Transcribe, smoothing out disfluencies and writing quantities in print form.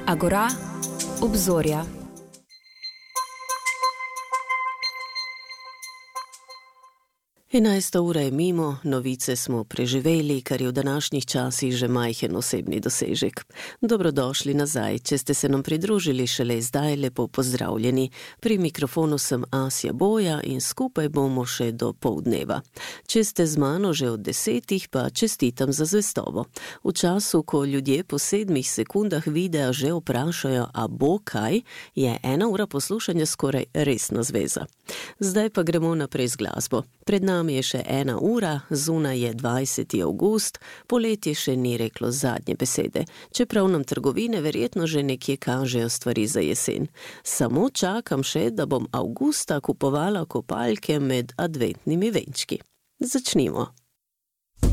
Agora, obzorja. Enajsta ura je mimo, novice smo preživeli, kar je v današnjih časih že majhen osebni dosežek. Dobrodošli nazaj, če ste se nam pridružili šele zdaj, lepo pozdravljeni. Pri mikrofonu sem Asja Boja in skupaj bomo še do poldneva. Če ste z mano že od 10, pa čestitam za zvestobo. V času, ko ljudje po 7 sekundah videa že vprašajo, a bo kaj, je 1 ura poslušanja skoraj resna zveza. Zdaj pa gremo naprej z glasbo. Pred nami je še 1 ura, zunaj je 20. avgust, poletje še ni reklo zadnje besede, čeprav nam trgovine verjetno že nekje kažejo stvari za jesen. Samo čakam še, da bom avgusta kupovala kopalke med adventnimi venčki. Začnimo.